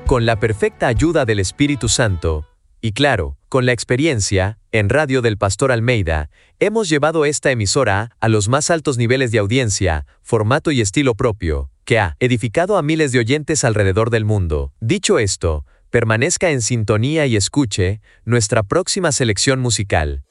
Con la perfecta ayuda del Espíritu Santo, y claro, con la experiencia, en Radio del Pastor Almeida, hemos llevado esta emisora a los más altos niveles de audiencia, formato y estilo propio, que ha edificado a miles de oyentes alrededor del mundo. Dicho esto, permanezca en sintonía y escuche nuestra próxima selección musical.